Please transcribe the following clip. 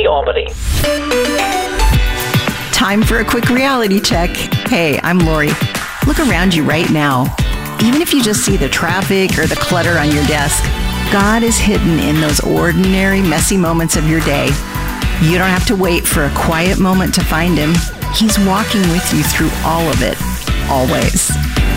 Albany. Time for a quick reality check. Hey, I'm Lori. Look around you right now. Even if you just see the traffic or the clutter on your desk, God is hidden in those ordinary, messy moments of your day. You don't have to wait for a quiet moment to find him. He's walking with you through all of it, always.